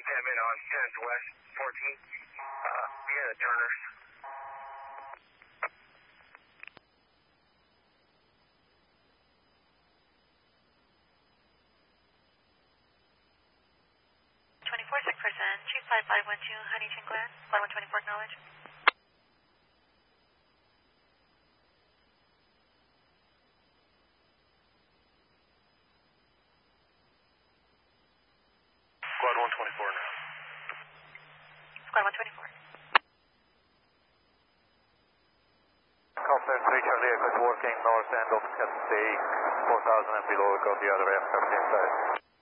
cam in on 10th West 14th. Near the Turners. 24-6%, 25512 Huntington Glen, flight 124, acknowledge. Squad 124 now. Squad 124. Copter 3 Charlie, good working north end of Cat 4000 and below, got the other aircraft inside.